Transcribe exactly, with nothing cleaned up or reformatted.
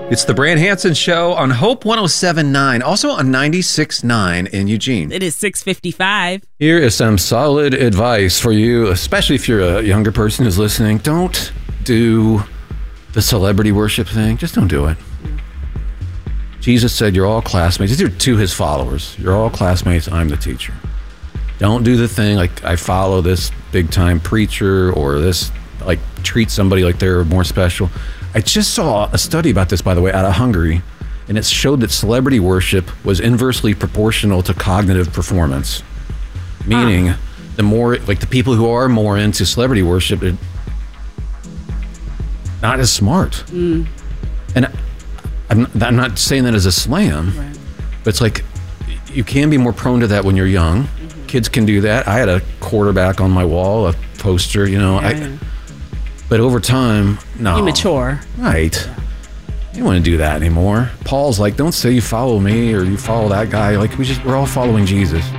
It's the Brand Hansen Show on Hope one oh seven point nine, also on ninety-six point nine in Eugene. It is six fifty-five. Here is some solid advice for you, especially if you're a younger person who's listening. Don't do the celebrity worship thing. Just don't do it. Jesus said you're all classmates. These are to his followers. You're all classmates. I'm the teacher. Don't do the thing like I follow this big time preacher or this, like treat somebody like they're more special. I just saw a study about this, by the way, out of Hungary, and it showed that celebrity worship was inversely proportional to cognitive performance. Meaning, huh. the more, like the people who are more into celebrity worship, are not as smart. Mm. And I'm, I'm not saying that as a slam, right. but it's like you can be more prone to that when you're young. Mm-hmm. Kids can do that. I had a quarterback on my wall, a poster, you know. Yeah. I, But over time, no. You mature. Right. You don't want to do that anymore. Paul's like, don't say you follow me or you follow that guy. Like, we just, we're all following Jesus.